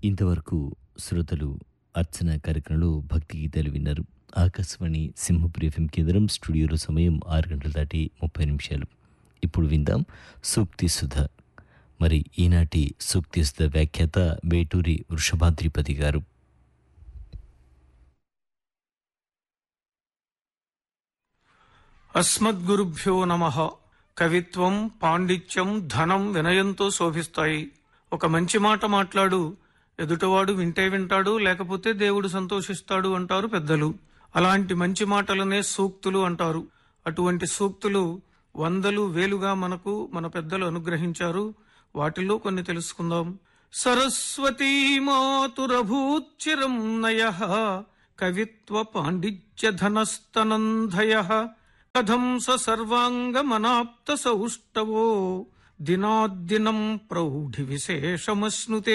ఇంతవరకు శ్రోతలు అర్చన కార్యక్రమంలో భక్తి గీతాలు విన్నారు. ఆకాశవాణి సింహపురి ఎఫ్ఎం కేంద్రం స్టూడియోలో సమయం 6 గంటలు దాటి 30 నిమిషాలు. ఇప్పుడు విందాం సూక్తి సుధ. మరి ఈనాటి సూక్తి సుధ వ్యాఖ్యాత వేటూరి వృషభాద్రిపతి గారు. అస్మద్గురుభ్యో నమః. కవిత్వం, పాండిత్యం, ధనం, వినయంతో శోభిస్తాయి. ఒక మంచి మాట మాట్లాడు, ఎదుటవాడు వింటే వింటాడు, లేకపోతే దేవుడు సంతోషిస్తాడు అంటారు పెద్దలు. అలాంటి మంచి మాటలనే సూక్తులు అంటారు. అటువంటి సూక్తులు వందలు వేలుగా మనకు మన పెద్దలు అనుగ్రహించారు. వాటిలో కొన్ని తెలుసుకుందాం. సరస్వతీ మాతురభూచిరం నయః కవిత్వ పాండిత్య ధనస్తనంధయః కథం స సర్వాంగమనాప్త సౌష్టవో దినాద్దినం ప్రౌఢి విశేషమశ్నుతే.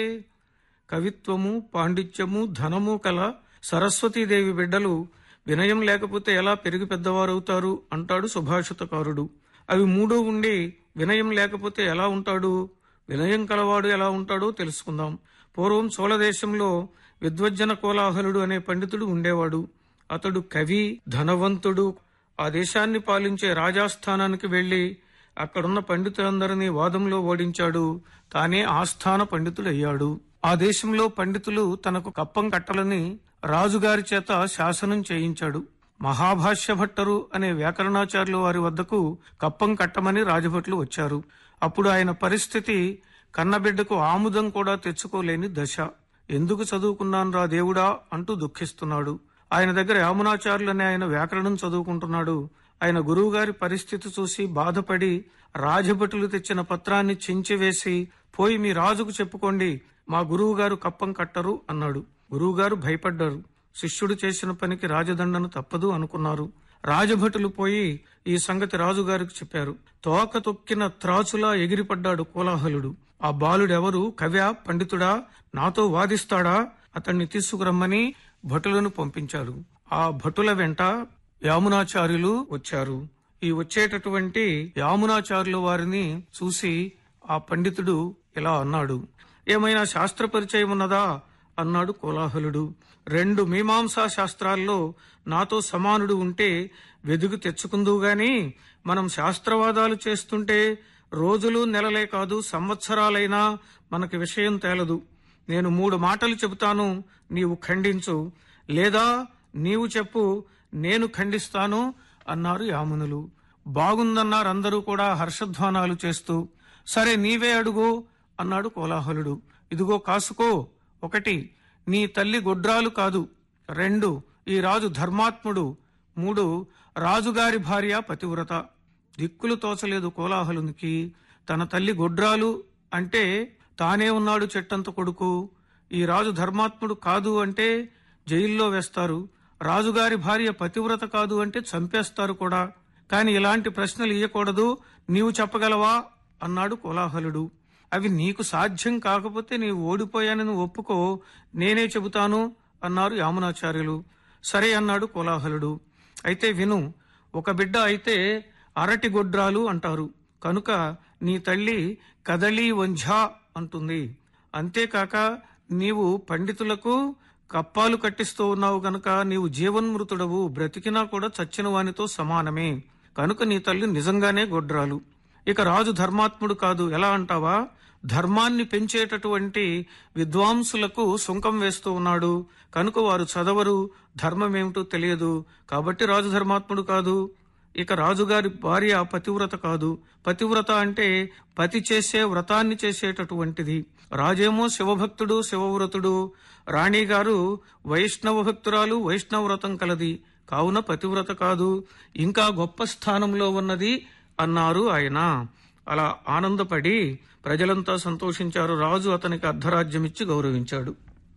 కవిత్వము, పాండిత్యము, ధనము కల సరస్వతీదేవి బిడ్డలు వినయం లేకపోతే ఎలా పెరిగి పెద్దవారవుతారు అంటాడు సుభాషితకారుడు. అవి మూడు ఉండి వినయం లేకపోతే ఎలా ఉంటాడు? వినయం కలవాడు ఎలా ఉంటాడో తెలుసుకుందాం. పూర్వం చోళదేశంలో విద్వజ్జన కోలాహలుడు అనే పండితుడు ఉండేవాడు. అతడు కవి, ధనవంతుడు. ఆ దేశాన్ని పాలించే రాజాస్థానానికి వెళ్లి అక్కడున్న పండితులందరినీ వాదంలో ఓడించాడు. తానే ఆస్థాన పండితుడయ్యాడు. ఆ దేశంలో పండితులు తనకు కప్పం కట్టాలని రాజుగారి చేత శాసనం చేయించాడు. మహాభాష్య భట్టరు అనే వ్యాకరణాచార్యుల వారి వద్దకు కప్పం కట్టమని రాజభట్లు వచ్చారు. అప్పుడు ఆయన పరిస్థితి కన్నబిడ్డకు ఆముదం కూడా తెచ్చుకోలేని దశ. ఎందుకు చదువుకున్నాను రా దేవుడా అంటూ దుఃఖిస్తున్నాడు. ఆయన దగ్గర యామునాచార్యులనే ఆయన వ్యాకరణం చదువుకుంటున్నాడు. ఆయన గురువుగారి పరిస్థితి చూసి బాధపడి రాజభటులు తెచ్చిన పత్రాన్ని చించివేసి, పోయి మీ రాజుకు చెప్పుకోండి, మా గురువుగారు కప్పం కట్టరు అన్నాడు. గురువుగారు భయపడ్డారు. శిష్యుడు చేసిన పనికి రాజదండను తప్పదు అనుకున్నారు. రాజభటులు పోయి ఈ సంగతి రాజుగారికి చెప్పారు. తోక తొక్కిన త్రాచులా ఎగిరిపడ్డాడు కోలాహలుడు. ఆ బాలుడెవరు? కవ్యా, పండితుడా? నాతో వాదిస్తాడా? అతన్ని తీసుకురమ్మని భటులను పంపించారు. ఆ భటుల వెంట యామునాచార్యులు వచ్చారు. ఈ వచ్చేటటువంటి యామునాచార్యుల వారిని చూసి ఆ పండితుడు ఇలా అన్నాడు. ఏమైనా శాస్త్ర పరిచయం ఉన్నదా అన్నాడు కోలాహలుడు. 2 మీమాంసా శాస్త్రాల్లో నాతో సమానుడు ఉంటే వెదుగు తెచ్చుకుందువు గాని మనం శాస్త్రవాదాలు చేస్తుంటే రోజులు నెలలే కాదు సంవత్సరాలైనా మనకి విషయం తేలదు. నేను 3 మాటలు చెబుతాను, నీవు ఖండించు, లేదా నీవు చెప్పు, నేను ఖండిస్తాను అన్నారు యామునులు. బాగుందన్నారు అందరూ కూడా హర్షధ్వానాలు చేస్తూ. సరే నీవే అడుగు అన్నాడు కోలాహలుడు. ఇదిగో కాసుకో. 1, నీ తల్లి గొడ్రాలు కాదు. 2, ఈ రాజు ధర్మాత్ముడు. 3, రాజుగారి భార్య పతివ్రత. దిక్కులు తోచలేదు కోలాహలునికి. తన తల్లి గొడ్రాలు అంటే తానే ఉన్నాడు చెట్టంత కొడుకు. ఈ రాజు ధర్మాత్ముడు కాదు అంటే జైల్లో వేస్తారు. రాజుగారి భార్య పతివ్రత కాదు అంటే చంపేస్తారు కూడా. కాని ఇలాంటి ప్రశ్నలు ఇయ్యకూడదు, నీవు చెప్పగలవా అన్నాడు కోలాహలుడు. అవి నీకు సాధ్యం కాకపోతే నీవు ఓడిపోయానని ఒప్పుకో, నేనే చెబుతాను అన్నారు యామునాచార్యులు. సరే అన్నాడు కోలాహలుడు. అయితే విను. ఒక బిడ్డ అయితే అరటి గొడ్రాలు అంటారు కనుక నీ తల్లి కదళీ వంఝా అంటుంది. అంతేకాక నీవు పండితులకు కప్పాలు కట్టిస్తూ ఉన్నావు గనుక నీవు జీవన్మృతుడవు, బ్రతికినా కూడా చచ్చిన వానితో సమానమే. కనుక నీ తల్లి నిజంగానే గొడ్రాలు. ఇక రాజు ధర్మాత్ముడు కాదు ఎలా అంటావా? ధర్మాన్ని పెంచేటటువంటి విద్వాంసులకు సుంకం వేస్తూ ఉన్నాడు కనుక వారు చదవరు, ధర్మమేమిటో తెలియదు, కాబట్టి రాజు ధర్మాత్ముడు కాదు. ఇక రాజుగారి భార్య పతివ్రత కాదు. పతివ్రత అంటే పతి చేసే వ్రతాన్ని చేసేటటువంటిది. రాజేమో శివభక్తుడు, శివవ్రతుడు. రాణిగారు వైష్ణవ భక్తురాలు, వైష్ణవ వ్రతం కలది, కావున పతివ్రత కాదు, ఇంకా గొప్ప స్థానంలో ఉన్నది అన్నారు ఆయన. అలా ఆనందపడి ప్రజలంతా సంతోషించారు. రాజు అతనికి అర్ధరాజ్యమిచ్చి గౌరవించాడు.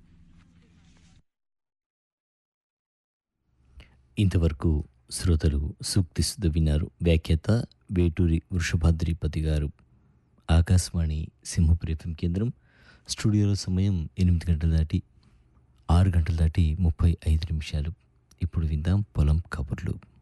ఇంతవరకు శ్రోతలు సూక్తి సుధ విన్నారు. వ్యాఖ్యాత వేటూరి వృషభాద్రిపతి గారు. ఆకాశవాణి సింహపురి ఎఫ్ఎం కేంద్రం స్టూడియోలో సమయం 8 గంటలు దాటి 6 గంటలు దాటి 35 నిమిషాలు. ఇప్పుడు విందాం పొలం కబుర్లు.